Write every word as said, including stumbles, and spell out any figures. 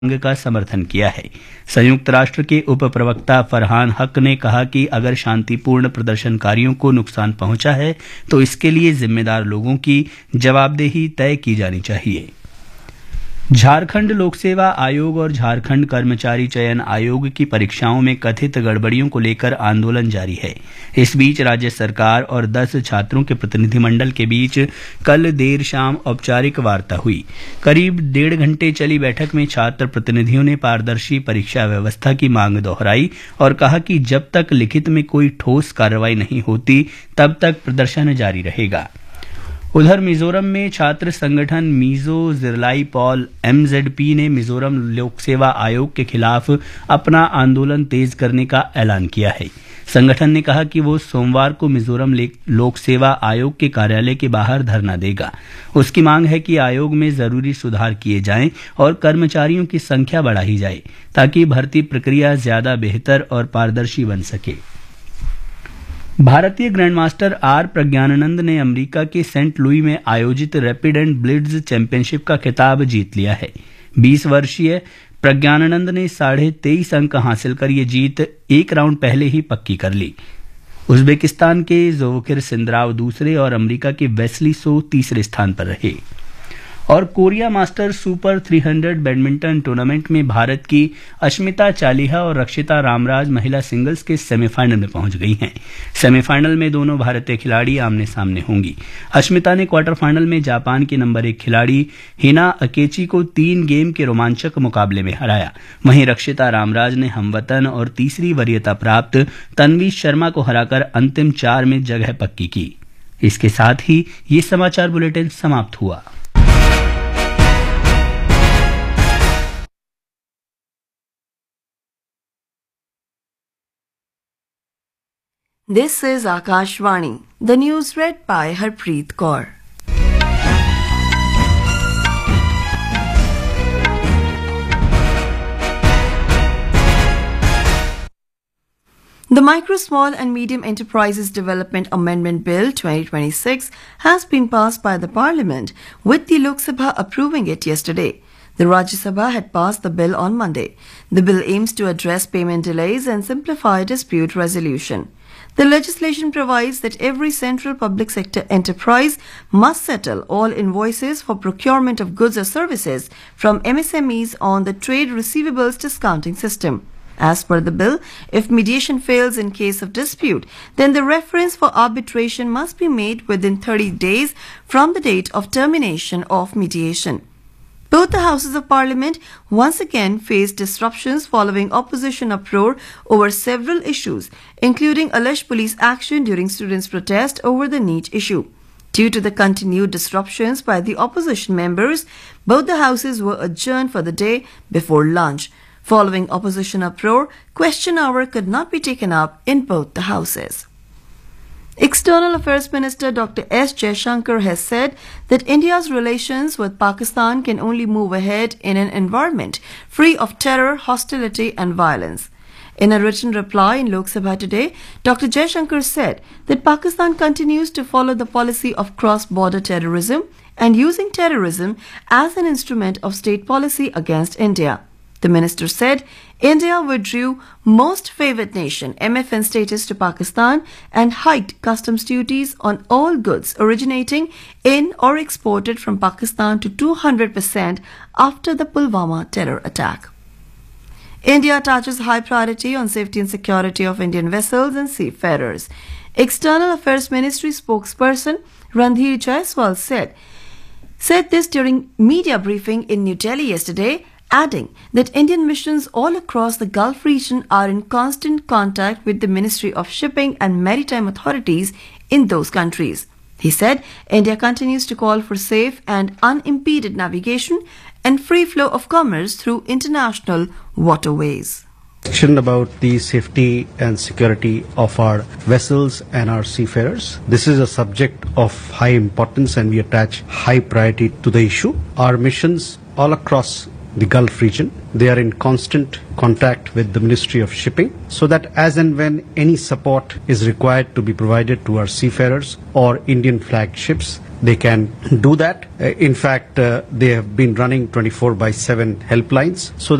मांग का समर्थन किया है। संयुक्त राष्ट्र के उप प्रवक्ता फरहान हक ने कहा कि अगर शांतिपूर्ण प्रदर्शनकारियों को नुकसान पहुंचा है तो इसके लिए जिम्मेदार लोगों की जवाबदेही तय की जानी चाहिए। झारखंड लोक सेवा आयोग और झारखंड कर्मचारी चयन आयोग की परीक्षाओं में कथित गड़बड़ियों को लेकर आंदोलन जारी है। इस बीच राज्य सरकार और दस छात्रों के प्रतिनिधिमंडल के बीच कल देर शाम औपचारिक वार्ता हुई। करीब डेढ़ घंटे चली बैठक में छात्र प्रतिनिधियों ने पारदर्शी परीक्षा व्यवस्था की मांग दोहराई और कहा कि जब तक लिखित में कोई ठोस कार्रवाई नहीं होती तब तक प्रदर्शन जारी रहेगा। उधर मिजोरम में छात्र संगठन मीजो जिरलाई पॉल एमजेडपी ने मिजोरम लोक सेवा आयोग के खिलाफ अपना आंदोलन तेज करने का ऐलान किया है। संगठन ने कहा कि वो सोमवार को मिजोरम लोक सेवा आयोग के कार्यालय के बाहर धरना देगा। उसकी मांग है कि आयोग में जरूरी सुधार किए जाएं और कर्मचारियों की संख्या बढ़ाई जाए ताकि भर्ती प्रक्रिया ज्यादा बेहतर और पारदर्शी बन सके। भारतीय ग्रैंडमास्टर आर प्रज्ञानंद ने अमेरिका के सेंट लुई में आयोजित रैपिड एंड ब्लिट्ज चैंपियनशिप का खिताब जीत लिया है। बीस वर्षीय प्रज्ञानंद ने साढ़े तेईस अंक हासिल कर ये जीत एक राउंड पहले ही पक्की कर ली। उज्बेकिस्तान के जोवकिर सिंद्राव दूसरे और अमेरिका के वेस्ली सो तीसरे स्थान पर रहे। और कोरिया मास्टर सुपर तीन सौ बैडमिंटन टूर्नामेंट में भारत की अश्मिता चालिहा और रक्षिता रामराज महिला सिंगल्स के सेमीफाइनल में पहुंच गई हैं। सेमीफाइनल में दोनों भारतीय खिलाड़ी आमने सामने होंगी। अश्मिता ने क्वार्टर फाइनल में जापान की नंबर एक खिलाड़ी हिना अकेची को तीन गेम के रोमांचक मुकाबले में हराया। वहीं रक्षिता रामराज ने हमवतन और तीसरी वरीयता प्राप्त तन्वी शर्मा को हराकर अंतिम चार में जगह पक्की की। इसके साथ ही ये समाचार बुलेटिन समाप्त हुआ। This is Akashvani. The news read by Harpreet Kaur. The Micro, Small and Medium Enterprises Development Amendment Bill twenty twenty-six has been passed by the Parliament, with the Lok Sabha approving it yesterday. The Rajya Sabha had passed the bill on Monday. The bill aims to address payment delays and simplify dispute resolution. The legislation provides that every central public sector enterprise must settle all invoices for procurement of goods or services from M S M Es on the Trade Receivables Discounting System. As per the bill, if mediation fails in case of dispute, then the reference for arbitration must be made within thirty days from the date of termination of mediation. Both the Houses of Parliament once again faced disruptions following opposition uproar over several issues, including alleged police action during students' protest over the NEET issue. Due to the continued disruptions by the opposition members, both the houses were adjourned for the day before lunch. Following opposition uproar, question hour could not be taken up in both the houses. External Affairs Minister Doctor S. Jaishankar has said that India's relations with Pakistan can only move ahead in an environment free of terror, hostility and violence. In a written reply in Lok Sabha today, Doctor Jaishankar said that Pakistan continues to follow the policy of cross-border terrorism and using terrorism as an instrument of state policy against India. The minister said India withdrew most favored nation M F N status to Pakistan and hiked customs duties on all goods originating in or exported from Pakistan to two hundred percent after the Pulwama terror attack. India attaches high priority on safety and security of Indian vessels and seafarers. External Affairs Ministry spokesperson Randhir Jaiswal said, said this during media briefing in New Delhi yesterday, adding that Indian missions all across the Gulf region are in constant contact with the Ministry of Shipping and Maritime authorities in those countries. He said India continues to call for safe and unimpeded navigation and free flow of commerce through international waterways. About the safety and security of our vessels and our seafarers. This is a subject of high importance and we attach high priority to the issue. Our missions all across the Gulf region, they are in constant contact with the Ministry of Shipping so that as and when any support is required to be provided to our seafarers or Indian flagged ships, they can do that. Uh, in fact, uh, they have been running twenty-four by seven helplines so